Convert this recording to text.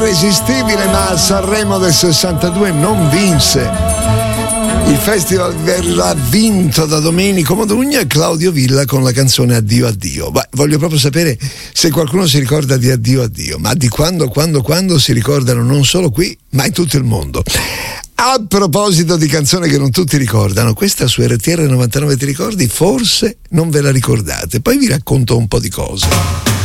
irresistibile, ma a Sanremo del 62 non vinse. Il festival verrà vinto da Domenico Modugno e Claudio Villa con la canzone Addio Addio. Beh, voglio proprio sapere se qualcuno si ricorda di Addio Addio, ma di quando si ricordano non solo qui, ma in tutto il mondo. A proposito di canzoni che non tutti ricordano, questa su RTR 99 ti ricordi? Forse non ve la ricordate, poi vi racconto un po' di cose.